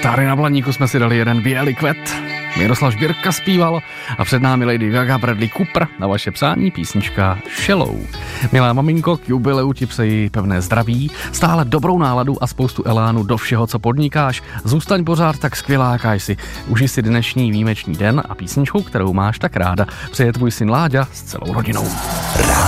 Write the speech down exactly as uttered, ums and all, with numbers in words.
Tady na Blaníku jsme si dali jeden bílý kvet. Miroslav Žbírka zpíval a před námi Lady Gaga, Bradley Cooper, na vaše přání písnička Shallow. Milá maminko, k jubileu ti přeji pevné zdraví, stále dobrou náladu a spoustu elánu do všeho, co podnikáš. Zůstaň pořád tak skvělá, jaká jsi. Uži si dnešní výjimečný den a písničku, kterou máš tak ráda, přeje tvůj syn Láďa s celou rodinou.